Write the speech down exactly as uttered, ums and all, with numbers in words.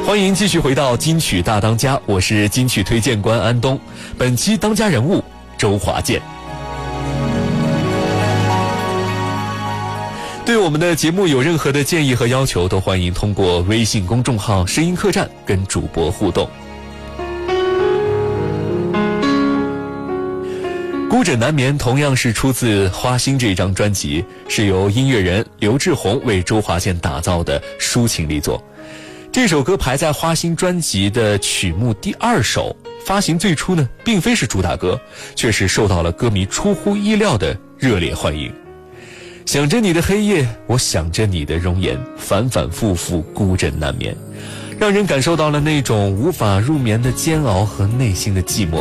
欢迎继续回到金曲大当家，我是金曲推荐官安东。本期当家人物周华健。对我们的节目有任何的建议和要求，都欢迎通过微信公众号声音客栈跟主播互动。孤枕难眠同样是出自花心这张专辑，是由音乐人刘志宏为周华健打造的抒情力作。这首歌排在花心专辑的曲目第二首，发行最初呢并非是主打歌，却是受到了歌迷出乎意料的热烈欢迎。想着你的黑夜，我想着你的容颜，反反复复孤枕难眠，让人感受到了那种无法入眠的煎熬和内心的寂寞。